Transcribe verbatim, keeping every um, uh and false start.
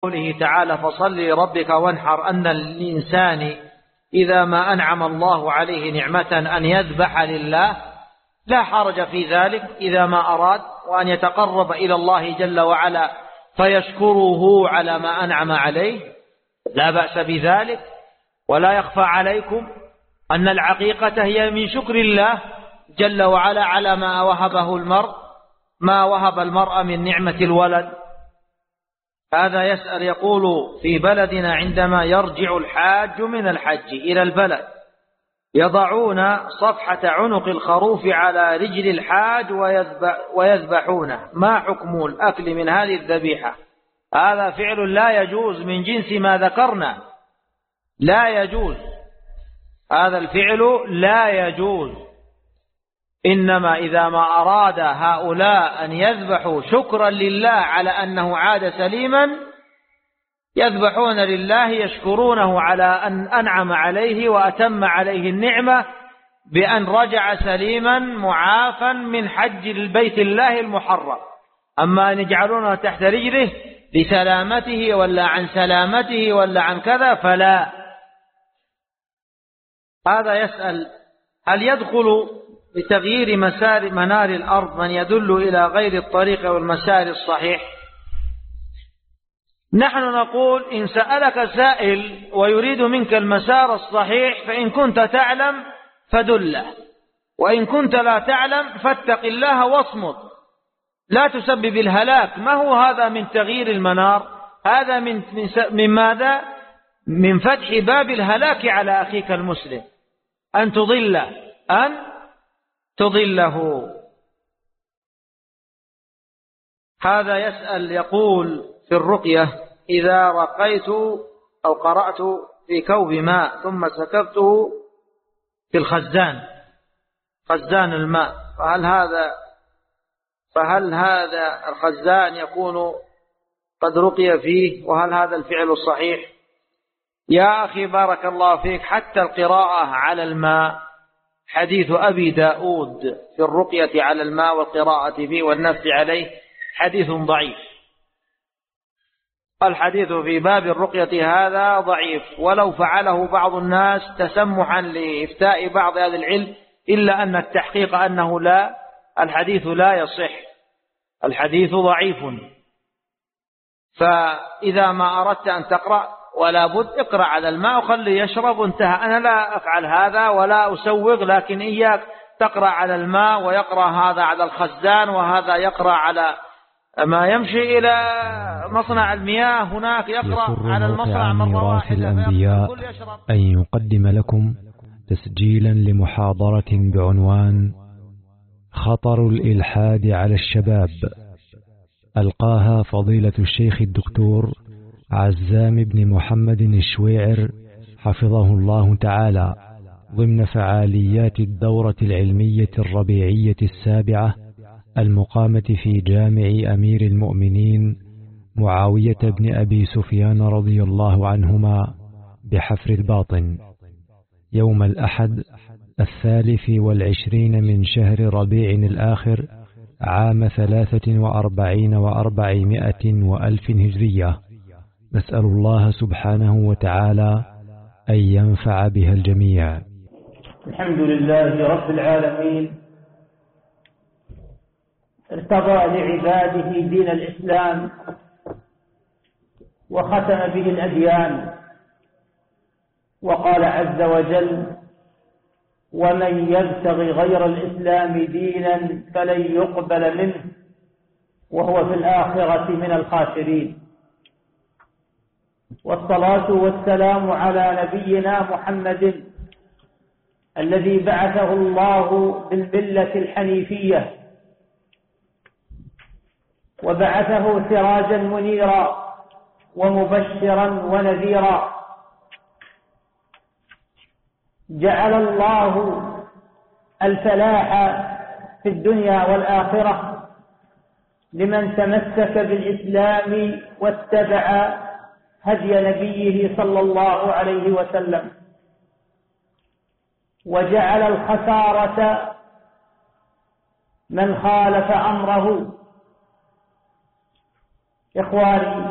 قوله تعالى فصل لربك وانحر أن الإنسان إذا ما أنعم الله عليه نعمة أن يذبح لله لا حرج في ذلك إذا ما أراد وأن يتقرب إلى الله جل وعلا فيشكره على ما أنعم عليه لا بأس بذلك. ولا يخفى عليكم أن العقيقة هي من شكر الله جل وعلا على ما وهبه المرء ما وهب المرء من نعمة الولد. هذا يسأل يقول في بلدنا عندما يرجع الحاج من الحج إلى البلد يضعون صفحة عنق الخروف على رجل الحاج ويذبحونه، ما حكم الأكل من هذه الذبيحة؟ هذا فعل لا يجوز من جنس ما ذكرنا، لا يجوز هذا الفعل لا يجوز. إنما إذا ما أراد هؤلاء أن يذبحوا شكرا لله على أنه عاد سليما يذبحون لله يشكرونه على أن أنعم عليه وأتم عليه النعمة بأن رجع سليما معافا من حج البيت الله المحرم. أما أن يجعلونه تحت رجله لسلامته ولا عن سلامته ولا عن كذا فلا. هذا يسأل هل يدخل بتغيير مسار منار الأرض من يدل إلى غير الطريق والمسار الصحيح؟ نحن نقول إن سألك سائل ويريد منك المسار الصحيح فإن كنت تعلم فدله، وإن كنت لا تعلم فاتق الله واصمت، لا تسبب الهلاك. ما هو هذا من تغيير المنار؟ هذا من, من, من ماذا؟ من فتح باب الهلاك على أخيك المسلم، أن تضله أن تضله. هذا يسأل يقول في الرقية إذا رقيت أو قرأت في كوب ماء ثم سكبته في الخزان خزان الماء فهل هذا فهل هذا الخزان يكون قد رقي فيه؟ وهل هذا الفعل الصحيح؟ يا أخي بارك الله فيك، حتى القراءة على الماء حديث أبي داود في الرقية على الماء والقراءة فيه والنفس عليه حديث ضعيف. الحديث في باب الرقية هذا ضعيف، ولو فعله بعض الناس تسمحا لإفتاء بعض هذا العلم، إلا أن التحقيق أنه لا الحديث لا يصح، الحديث ضعيف. فإذا ما أردت أن تقرأ ولا بد اقرأ على الماء وخلي يشرب وانتهى. أنا لا أفعل هذا ولا أسوغ، لكن إياك تقرأ على الماء ويقرأ هذا على الخزان وهذا يقرأ على ما يمشي إلى مصنع المياه، هناك يقرأ على المصنع مرة واحدة. الأنبياء أن يقدم لكم تسجيلا لمحاضرة بعنوان خطر الإلحاد على الشباب، ألقاها فضيلة الشيخ الدكتور عزام بن محمد الشويعر حفظه الله تعالى ضمن فعاليات الدورة العلمية الربيعية السابعة المقامة في جامع أمير المؤمنين معاوية بن أبي سفيان رضي الله عنهما بحفر الباطن يوم الأحد الثالث والعشرين من شهر ربيع الآخر عام ثلاثة وأربعين وأربعمائة وألف هجرية. نسأل الله سبحانه وتعالى أن ينفع بها الجميع. الحمد لله رب العالمين، ارتضى لعباده دين الإسلام وختم به الأديان، وقال عز وجل: ومن يبتغي غير الإسلام دينا فلن يقبل منه وهو في الآخرة من الخاسرين. والصلاة والسلام على نبينا محمد الذي بعثه الله بالملة الحنيفية وبعثه سراجا منيرا ومبشرا ونذيرا. جعل الله الفلاح في الدنيا والآخرة لمن تمسك بالإسلام واتبع هدي نبيه صلى الله عليه وسلم، وجعل الخسارة من خالف أمره. إخواني،